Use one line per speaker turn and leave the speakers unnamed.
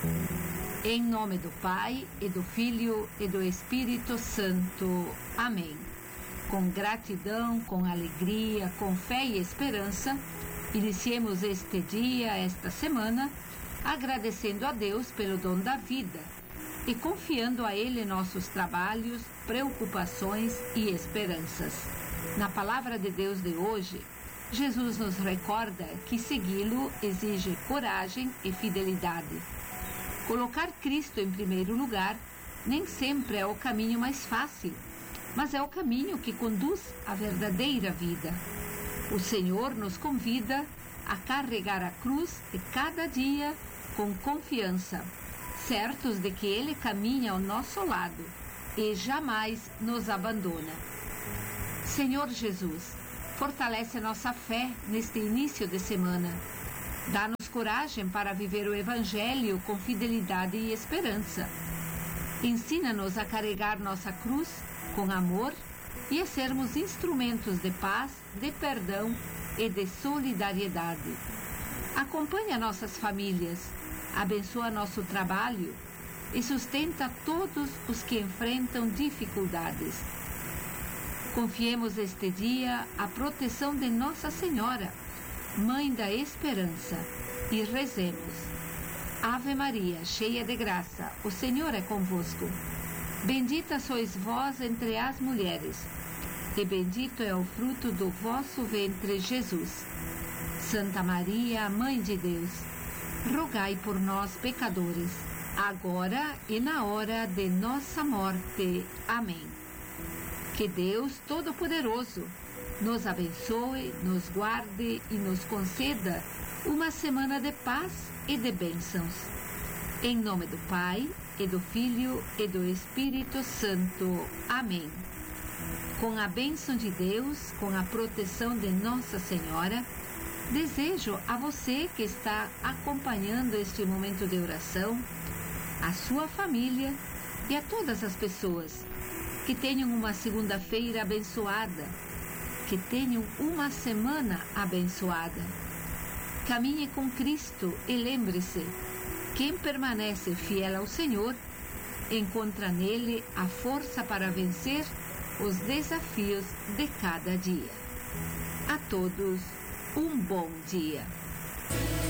Em nome do Pai, e do Filho, e do Espírito Santo. Amém. Com gratidão, com alegria, com fé e esperança, iniciemos este dia, esta semana, agradecendo a Deus pelo dom da vida e confiando a Ele nossos trabalhos, preocupações e esperanças. Na palavra de Deus de hoje, Jesus nos recorda que segui-lo exige coragem e fidelidade. Colocar Cristo em primeiro lugar nem sempre é o caminho mais fácil, mas é o caminho que conduz à verdadeira vida. O Senhor nos convida a carregar a cruz de cada dia com confiança, certos de que Ele caminha ao nosso lado e jamais nos abandona. Senhor Jesus, fortalece nossa fé neste início de semana. Dá-nos coragem para viver o Evangelho com fidelidade e esperança. Ensina-nos a carregar nossa cruz com amor e a sermos instrumentos de paz, de perdão e de solidariedade. Acompanha nossas famílias, abençoa nosso trabalho e sustenta todos os que enfrentam dificuldades. Confiemos este dia à proteção de Nossa Senhora, Mãe da Esperança, e rezemos. Ave Maria, cheia de graça, o Senhor é convosco. Bendita sois vós entre as mulheres, e bendito é o fruto do vosso ventre, Jesus. Santa Maria, Mãe de Deus, rogai por nós, pecadores, agora e na hora de nossa morte. Amém. Que Deus Todo-Poderoso nos abençoe, nos guarde e nos conceda uma semana de paz e de bênçãos. Em nome do Pai, e do Filho, e do Espírito Santo. Amém. Com a bênção de Deus, com a proteção de Nossa Senhora, desejo a você que está acompanhando este momento de oração, a sua família e a todas as pessoas que tenham uma segunda-feira abençoada, que tenham uma semana abençoada. Caminhe com Cristo e lembre-se, quem permanece fiel ao Senhor, encontra nele a força para vencer os desafios de cada dia. A todos, um bom dia.